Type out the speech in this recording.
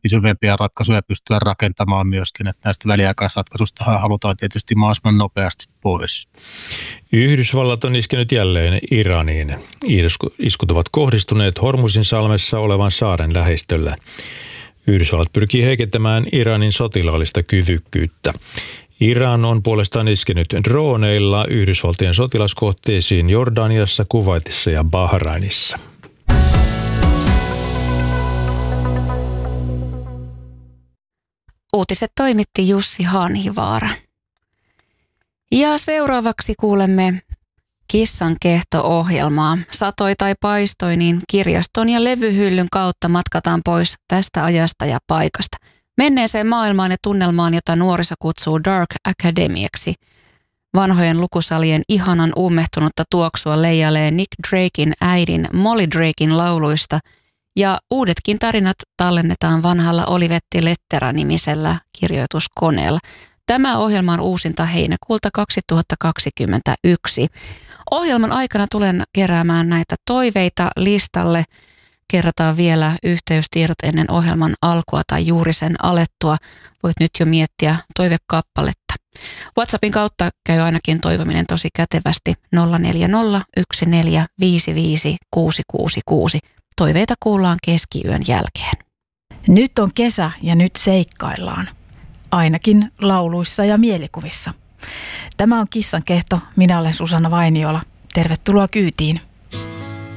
pysyvämpiä ratkaisuja pystyä rakentamaan myöskin, että näistä väliaikaisratkaisuista halutaan tietysti mahdollisimman nopeasti pois. Yhdysvallat on iskenyt jälleen Iraniin. Iskut ovat kohdistuneet Hormuzin salmessa olevan saaren lähistöllä. Yhdysvallat pyrkii heikentämään Iranin sotilaallista kyvykkyyttä. Iran on puolestaan iskenyt droneilla Yhdysvaltojen sotilaskohteisiin Jordaniassa, Kuwaitissa ja Bahrainissa. Uutiset toimitti Jussi Hanhivaara. Ja seuraavaksi kuulemme Kissan kehto-ohjelmaa. Satoi tai paistoi, niin kirjaston ja levyhyllyn kautta matkataan pois tästä ajasta ja paikasta. Menneeseen maailmaan ja tunnelmaan, jota nuoriso kutsuu Dark Academiaksi. Vanhojen lukusalien ihanan ummehtunutta tuoksua leijailee Nick Draken äidin Molly Draken lauluista ja uudetkin tarinat tallennetaan vanhalla Olivetti Lettera-nimisellä kirjoituskoneella. Tämä ohjelma on uusinta heinäkuulta 2021. Ohjelman aikana tulen keräämään näitä toiveita listalle. Kerrataan vielä yhteystiedot ennen ohjelman alkua tai juuri sen alettua. Voit nyt jo miettiä toivekappaletta. WhatsAppin kautta käy ainakin toivominen tosi kätevästi 0401455666. Toiveita kuullaan keskiyön jälkeen. Nyt on kesä ja nyt seikkaillaan. Ainakin lauluissa ja mielikuvissa. Tämä on Kissan kehto. Minä olen Susanna Vainiola. Tervetuloa kyytiin.